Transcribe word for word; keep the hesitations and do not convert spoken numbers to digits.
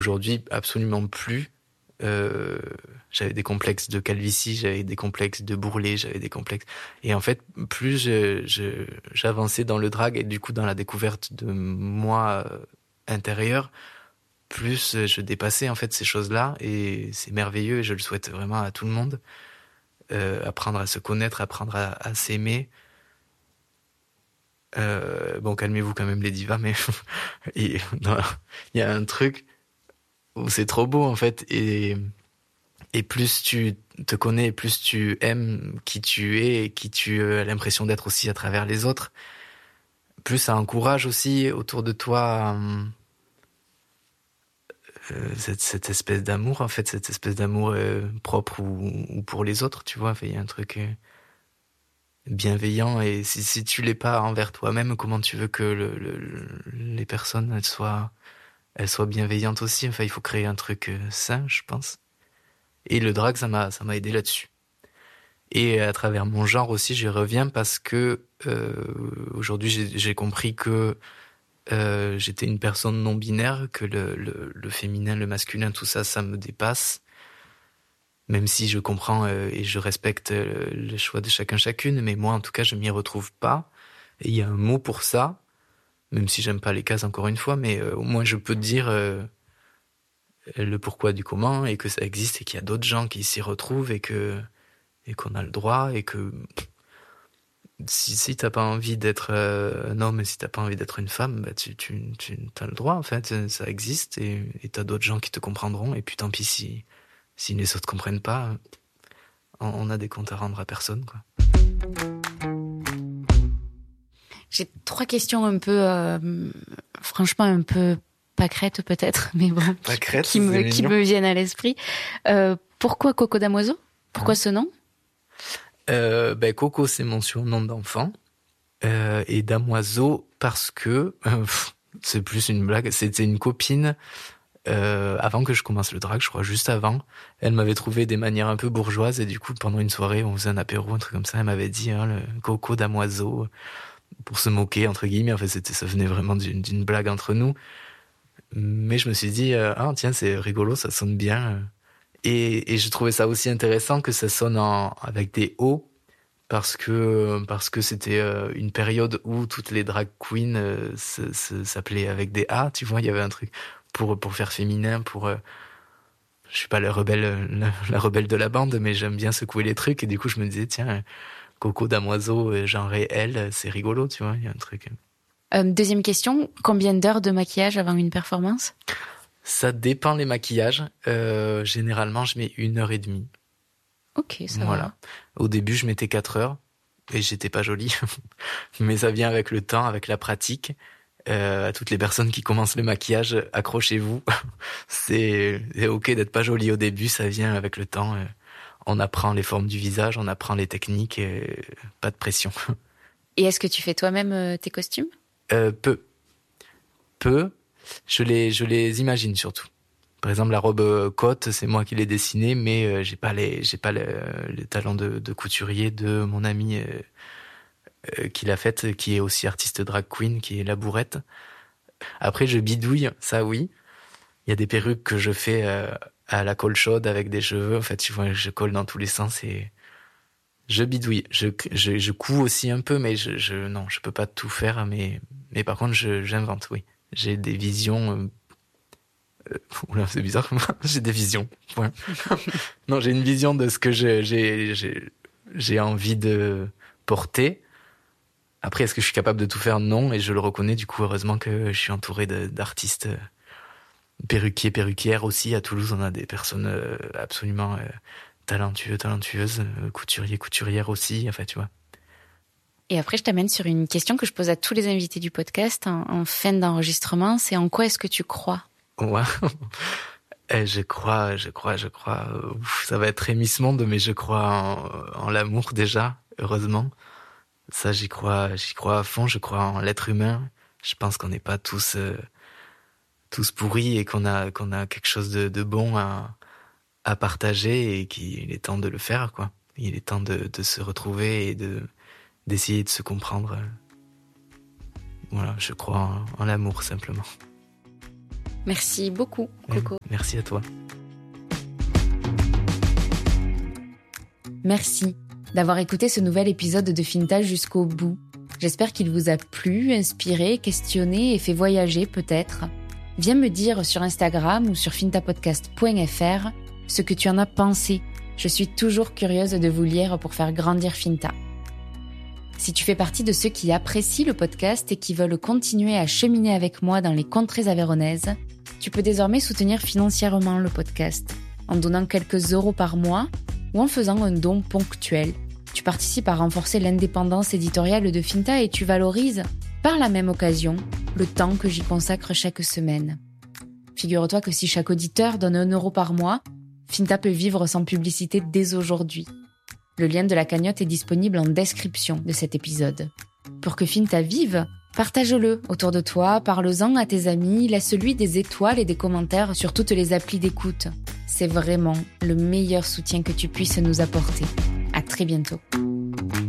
Aujourd'hui, absolument plus. Euh, j'avais des complexes de calvitie, j'avais des complexes de bourrelet, j'avais des complexes. Et en fait, plus je, je, j'avançais dans le drag et du coup dans la découverte de moi euh, intérieur, plus je dépassais en fait ces choses-là. Et c'est merveilleux et je le souhaite vraiment à tout le monde. Euh, apprendre à se connaître, apprendre à, à s'aimer. Euh, bon, calmez-vous quand même les divas, mais il y a un truc où c'est trop beau en fait. Et Et plus tu te connais, et plus tu aimes qui tu es et qui tu as l'impression d'être aussi à travers les autres, plus ça encourage aussi autour de toi euh, cette, cette espèce d'amour, en fait, cette espèce d'amour euh, propre ou, ou pour les autres, tu vois. Il y a un truc euh, bienveillant et si, si tu l'es pas envers toi-même, comment tu veux que le, le, les personnes elles soient, elles soient bienveillantes aussi. Enfin, il faut créer un truc euh, sain, je pense. Et le drag, ça m'a, ça m'a aidé là-dessus. Et à travers mon genre aussi, j'y reviens parce que euh, aujourd'hui, j'ai, j'ai compris que euh, j'étais une personne non binaire, que le, le, le féminin, le masculin, tout ça, ça me dépasse. Même si je comprends euh, et je respecte euh, le choix de chacun chacune, mais moi, en tout cas, je m'y retrouve pas. Et il y a un mot pour ça, même si j'aime pas les cases encore une fois, mais euh, au moins je peux dire euh, le pourquoi du comment et que ça existe et qu'il y a d'autres gens qui s'y retrouvent et que et qu'on a le droit et que si, si t'as pas envie d'être euh, un homme et si t'as pas envie d'être une femme, bah tu, tu, tu as le droit en fait, ça existe et, et t'as d'autres gens qui te comprendront et puis tant pis si, si les autres comprennent pas, on, on a des comptes à rendre à personne quoi. J'ai trois questions un peu, euh, franchement un peu pâquerettes peut-être, mais bon, Pâquerette, qui, me, qui me viennent à l'esprit. Euh, pourquoi Coco Damoiseau ? Pourquoi hein ce nom ? Euh, ben Coco, c'est mon surnom d'enfant. Euh, et Damoiseau, parce que, euh, pff, c'est plus une blague, c'était une copine, euh, avant que je commence le drag, je crois, juste avant. Elle m'avait trouvé des manières un peu bourgeoises, et du coup, pendant une soirée, on faisait un apéro, un truc comme ça, elle m'avait dit, hein, le Coco Damoiseau, pour se moquer, entre guillemets. En fait, c'était, ça venait vraiment d'une, d'une blague entre nous. Mais je me suis dit, euh, ah, tiens, c'est rigolo, ça sonne bien. Et, et je trouvais ça aussi intéressant que ça sonne en, avec des O, parce que parce que c'était euh, une période où toutes les drag queens euh, se, se, s'appelaient avec des A, tu vois, il y avait un truc pour pour faire féminin, pour euh, je suis pas la rebelle la, la rebelle de la bande, mais j'aime bien secouer les trucs et du coup je me disais tiens, Coco Damoiseau genre elle, c'est rigolo, tu vois, il y a un truc. Euh, deuxième question, combien d'heures de maquillage avant une performance ? Ça dépend les maquillages. Euh, généralement, je mets une heure et demie. Ok, ça voilà. va. Au début, je mettais quatre heures et j'étais pas jolie. Mais ça vient avec le temps, avec la pratique. Euh, à toutes les personnes qui commencent le maquillage, accrochez-vous. c'est, c'est ok d'être pas jolie au début, ça vient avec le temps. On apprend les formes du visage, on apprend les techniques, et pas de pression. Et est-ce que tu fais toi-même euh, tes costumes ? euh, Peu. Peu. Je les, je les imagine surtout. Par exemple, la robe côte, c'est moi qui l'ai dessinée, mais euh, j'ai pas les, j'ai pas le, le talent de, de couturier de mon ami euh, euh, qui l'a faite, qui est aussi artiste drag queen, qui est La Bourrette. Après, je bidouille, ça oui. Il y a des perruques que je fais euh, à la colle chaude avec des cheveux. En fait, tu vois, je colle dans tous les sens et je bidouille. Je, je, je couds aussi un peu, mais je, je, non, je peux pas tout faire. Mais, mais par contre, je, j'invente, oui. J'ai des visions. Euh, Euh, oula, c'est bizarre. J'ai des visions. Point. Non, j'ai une vision de ce que j'ai, j'ai, j'ai, j'ai envie de porter. Après, est-ce que je suis capable de tout faire ? Non, et je le reconnais. Du coup, heureusement que je suis entouré de, d'artistes perruquiers, perruquières aussi. À Toulouse, on a des personnes euh, absolument euh, talentueuses, talentueuses, euh, couturiers, couturières aussi. Enfin, tu vois. Et après, je t'amène sur une question que je pose à tous les invités du podcast en, en fin d'enregistrement. C'est en quoi est-ce que tu crois ? Ouais. Et je crois, je crois, je crois. Ouf, ça va être émissement, mais je crois en, en l'amour déjà, heureusement. Ça, j'y crois, j'y crois à fond. Je crois en l'être humain. Je pense qu'on n'est pas tous euh, tous pourris et qu'on a qu'on a quelque chose de, de bon à à partager et qu'il est temps de le faire, quoi. Il est temps de, de se retrouver et de d'essayer de se comprendre. Voilà, je crois en, en l'amour simplement. Merci beaucoup, Coco. Merci à toi. Merci d'avoir écouté ce nouvel épisode de Finta jusqu'au bout. J'espère qu'il vous a plu, inspiré, questionné et fait voyager peut-être. Viens me dire sur Instagram ou sur fintapodcast point f r ce que tu en as pensé. Je suis toujours curieuse de vous lire pour faire grandir Finta. Si tu fais partie de ceux qui apprécient le podcast et qui veulent continuer à cheminer avec moi dans les contrées aveyronaises, tu peux désormais soutenir financièrement le podcast en donnant quelques euros par mois ou en faisant un don ponctuel. Tu participes à renforcer l'indépendance éditoriale de Finta et tu valorises, par la même occasion, le temps que j'y consacre chaque semaine. Figure-toi que si chaque auditeur donne un euro par mois, Finta peut vivre sans publicité dès aujourd'hui. Le lien de la cagnotte est disponible en description de cet épisode. Pour que Finta vive, partage-le autour de toi, parle-en à tes amis, laisse-lui des étoiles et des commentaires sur toutes les applis d'écoute. C'est vraiment le meilleur soutien que tu puisses nous apporter. À très bientôt.